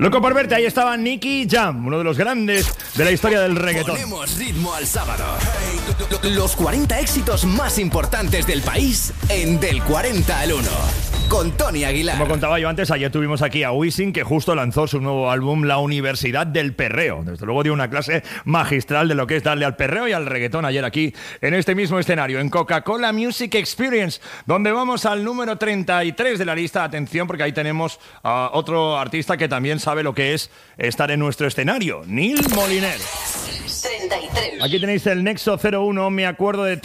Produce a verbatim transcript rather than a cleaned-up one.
Loco por verte, ahí estaba Nicky Jam, uno de los grandes de la historia del reggaetón. Ponemos ritmo al sábado. Los cuarenta éxitos más importantes del país en Del cuarenta al uno. Con Tony Aguilar. Como contaba yo antes, ayer tuvimos aquí a Wisin, que justo lanzó su nuevo álbum, La Universidad del Perreo. Desde luego dio una clase magistral de lo que es darle al perreo y al reggaetón ayer aquí, en este mismo escenario, en Coca-Cola Music Experience, donde vamos al número treinta y tres de la lista. Atención, porque ahí tenemos a otro artista que también sabe lo que es estar en nuestro escenario, Neil Moliner. treinta y tres. Aquí tenéis el Nexo cero uno, Me acuerdo de ti.